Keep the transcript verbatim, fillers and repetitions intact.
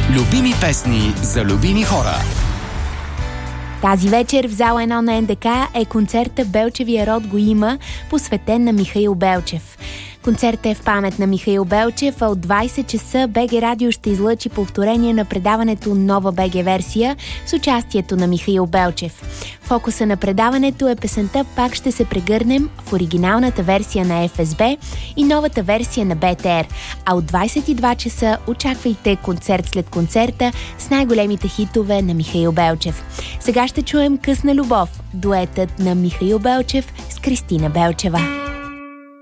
Любими песни за любими хора. Тази вечер в зала едно на Ен Де Ка е концерта "Белчевия род го има", посветен на Михаил Белчев. Концертът е в памет на Михаил Белчев, а от двайсет часа БГ Радио ще излъчи повторение на предаването "Нова БГ версия" с участието на Михаил Белчев. Фокуса на предаването е песента "Пак ще се прегърнем" в оригиналната версия на Еф Ес Би и новата версия на Бе Те Ер. А от двайсет и два часа очаквайте концерт след концерта с най-големите хитове на Михаил Белчев. Сега ще чуем "Късна любов", дуетът на Михаил Белчев с Кристина Белчева.